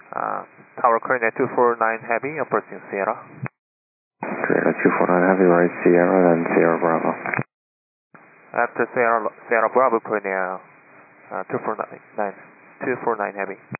Tower Korea 249 Heavy, approaching Sierra. Korea 249 Heavy, right Sierra, then Sierra Bravo. After Sierra Bravo, Korea 249 Heavy.